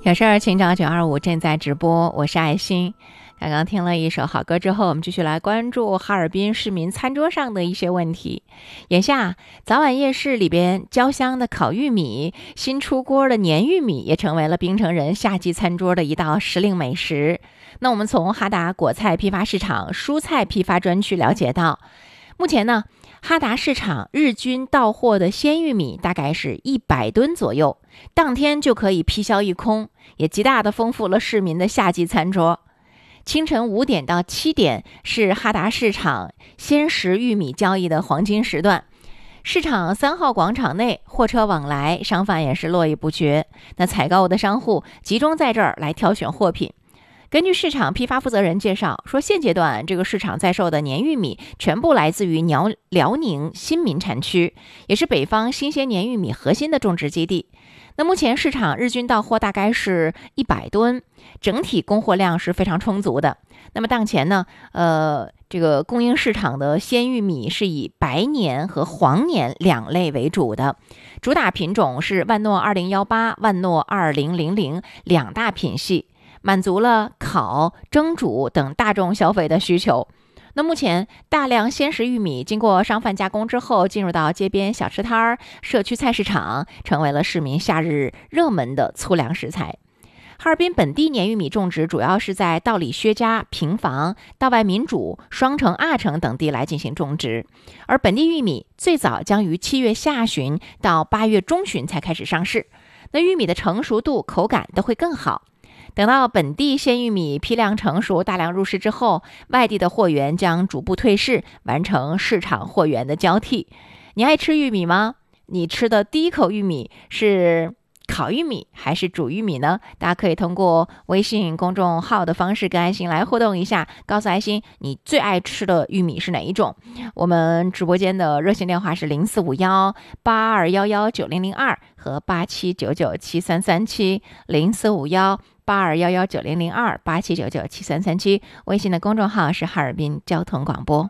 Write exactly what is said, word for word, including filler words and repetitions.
有事儿请找九二五，正在直播，我是爱心。刚刚听了一首好歌之后，我们继续来关注哈尔滨市民餐桌上的一些问题。眼下早晚夜市里边焦香的烤玉米，新出锅的粘玉米也成为了槟城人夏季餐桌的一道时令美食。那我们从哈达果菜批发市场蔬菜批发专区了解到，目前呢哈达市场日均到货的鲜玉米大概是一百吨左右，当天就可以批销一空，也极大的丰富了市民的夏季餐桌。清晨五点到七点是哈达市场鲜食玉米交易的黄金时段，市场三号广场内货车往来，商贩也是络绎不绝。那采购的商户集中在这儿来挑选货品。根据市场批发负责人介绍说，现阶段这个市场在售的粘玉米全部来自于辽辽宁新民产区，也是北方新鲜粘玉米核心的种植基地。那目前市场日均到货大概是一百吨，整体供货量是非常充足的。那么当前呢，呃，这个供应市场的鲜玉米是以白粘和黄粘两类为主的，主打品种是万诺二零一八、万诺二零零零两大品系，满足了烤、蒸煮等大众消费的需求。那目前大量鲜食玉米经过商贩加工之后，进入到街边小吃摊儿、社区菜市场，成为了市民夏日热门的粗粮食材。哈尔滨本地粘玉米种植主要是在道里薛家、平房、道外民主、双城、阿城等地来进行种植，而本地玉米最早将于七月下旬到八月中旬才开始上市，那玉米的成熟度、口感都会更好。等到本地鲜玉米批量成熟、大量入市之后，外地的货源将逐步退市，完成市场货源的交替。你爱吃玉米吗？你吃的第一口玉米是烤玉米还是煮玉米呢？大家可以通过微信公众号的方式跟爱心来互动一下，告诉爱心你最爱吃的玉米是哪一种。我们直播间的热线电话是零四五幺八二幺幺九零零二和八七九九七三三七，零四五幺八二幺幺九零零二八七九九七三三七。微信的公众号是哈尔滨交通广播。